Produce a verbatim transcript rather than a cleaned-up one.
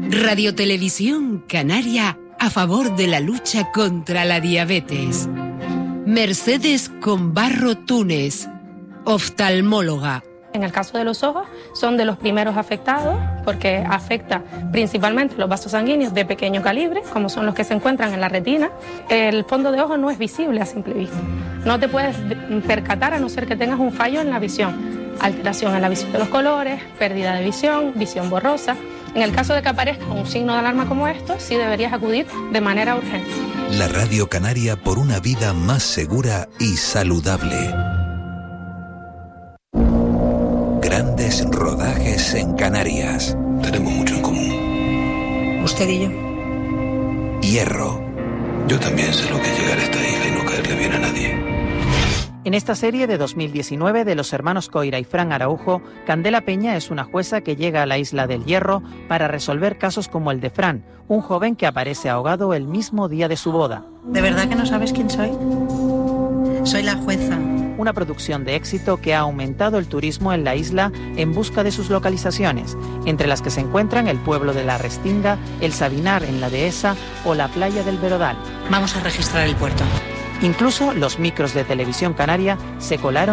Radiotelevisión Canaria a favor de la lucha contra la diabetes. Mercedes Combarro Túnez, oftalmóloga. En el caso de los ojos, son de los primeros afectados porque afecta principalmente los vasos sanguíneos de pequeño calibre, como son los que se encuentran en la retina. El fondo de ojo no es visible a simple vista. No te puedes percatar a no ser que tengas un fallo en la visión. Alteración en la visión de los colores, pérdida de visión, visión borrosa. En el caso de que aparezca un signo de alarma como esto, sí deberías acudir de manera urgente. La Radio Canaria por una vida más segura y saludable. Grandes rodajes en Canarias. Tenemos mucho en común. ¿Usted y yo? Hierro. Yo también sé lo que es llegar a esta isla y no caerle bien a nadie. En esta serie de dos mil diecinueve de los hermanos Coira y Fran Araujo, Candela Peña es una jueza que llega a la isla del Hierro para resolver casos como el de Fran, un joven que aparece ahogado el mismo día de su boda. ¿De verdad que no sabes quién soy? Soy la jueza. Una producción de éxito que ha aumentado el turismo en la isla en busca de sus localizaciones, entre las que se encuentran el pueblo de la Restinga, el Sabinar en la Dehesa o la playa del Verodal. Vamos a registrar el puerto. Incluso los micros de Televisión Canaria se colaron